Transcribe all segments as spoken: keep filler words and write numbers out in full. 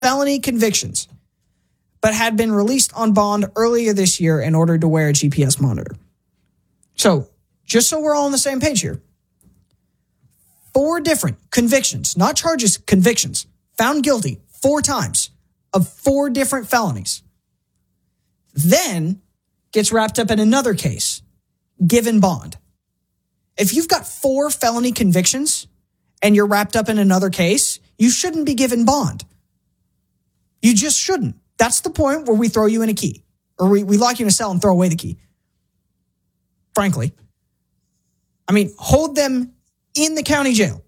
felony convictions, but had been released on bond earlier this year in order to wear a G P S monitor. So, just so we're all on the same page here, four different convictions, not charges, convictions, found guilty four times of four different felonies, then gets wrapped up in another case, given bond. If you've got four felony convictions and you're wrapped up in another case, you shouldn't be given bond. You just shouldn't. That's the point where we throw you in a key, or we, we lock you in a cell and throw away the key. Frankly. I mean, hold them in the county jail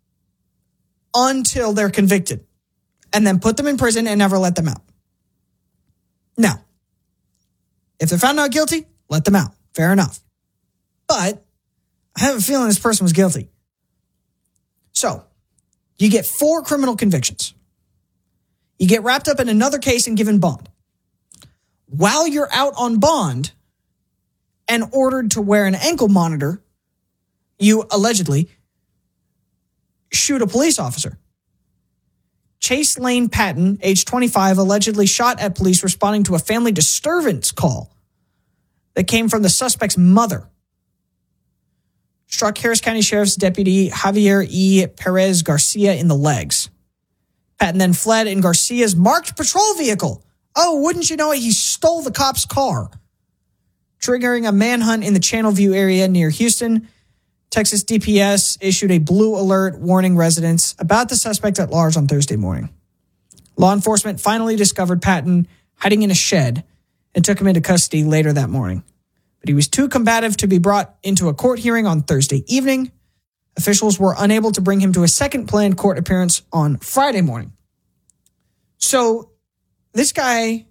until they're convicted, and then put them in prison and never let them out. Now, if they're found not guilty, let them out. Fair enough. But I have a feeling this person was guilty. So, you get four criminal convictions. You get wrapped up in another case and given bond. While you're out on bond and ordered to wear an ankle monitor, you allegedly shoot a police officer. Chase Lane Patton, age twenty-five, allegedly shot at police responding to a family disturbance call that came from the suspect's mother. Struck Harris County Sheriff's Deputy Javier E. Perez Garcia in the legs. Patton then fled in Garcia's marked patrol vehicle. Oh, wouldn't you know it? He stole the cop's car, triggering a manhunt in the Channelview area near Houston. Texas D P S issued a blue alert warning residents about the suspect at large on Thursday morning. Law enforcement finally discovered Patton hiding in a shed and took him into custody later that morning. But he was too combative to be brought into a court hearing on Thursday evening. Officials were unable to bring him to a second planned court appearance on Friday morning. So this guy,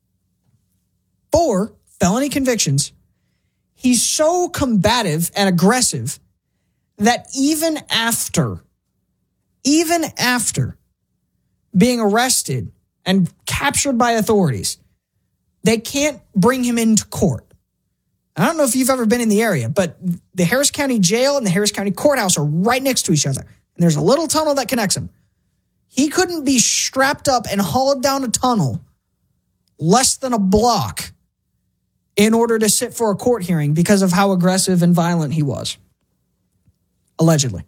four felony convictions, he's so combative and aggressive that even after, even after being arrested and captured by authorities, they can't bring him into court. I don't know if you've ever been in the area, but the Harris County Jail and the Harris County Courthouse are right next to each other. And there's a little tunnel that connects them. He couldn't be strapped up and hauled down a tunnel less than a block in order to sit for a court hearing because of how aggressive and violent he was. Allegedly.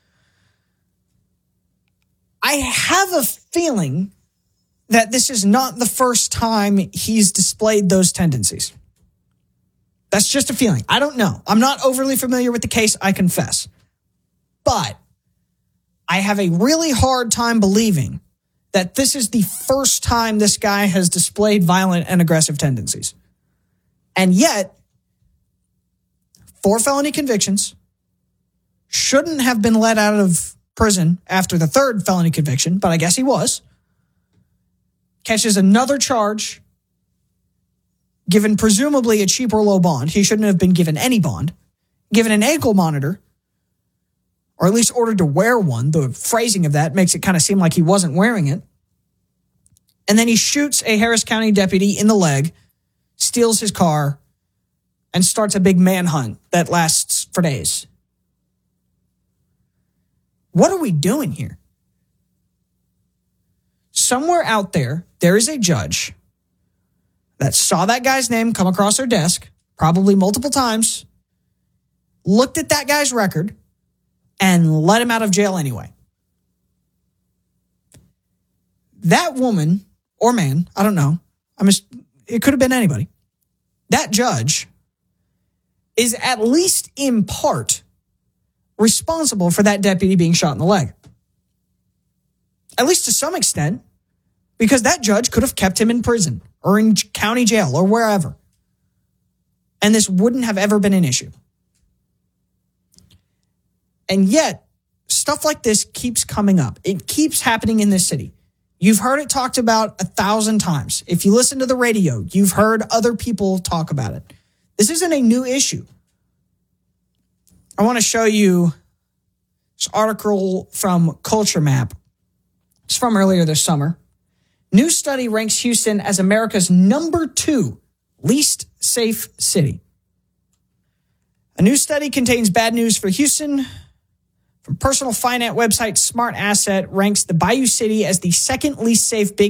I have a feeling that this is not the first time he's displayed those tendencies. That's just a feeling. I don't know. I'm not overly familiar with the case, I confess. But I have a really hard time believing that this is the first time this guy has displayed violent and aggressive tendencies. And yet, four felony convictions, shouldn't have been let out of prison after the third felony conviction, but I guess he was. Catches another charge, given presumably a cheap or low bond. He shouldn't have been given any bond. Given an ankle monitor, or at least ordered to wear one. The phrasing of that makes it kind of seem like he wasn't wearing it. And then he shoots a Harris County deputy in the leg, steals his car, and starts a big manhunt that lasts for days. What are we doing here? Somewhere out there, there is a judge that saw that guy's name come across her desk, probably multiple times, looked at that guy's record, and let him out of jail anyway. That woman or man, I don't know, I'm just, it could have been anybody. That judge is at least in part responsible for that deputy being shot in the leg. At least to some extent, because that judge could have kept him in prison or in county jail or wherever. And this wouldn't have ever been an issue. And yet, stuff like this keeps coming up. It keeps happening in this city. You've heard it talked about a thousand times. If you listen to the radio, you've heard other people talk about it. This isn't a new issue. I want to show you this article from Culture Map. It's from earlier this summer. New study ranks Houston as America's number two least safe city. A new study contains bad news for Houston. Personal finance website Smart Asset ranks the Bayou City as the second least safe big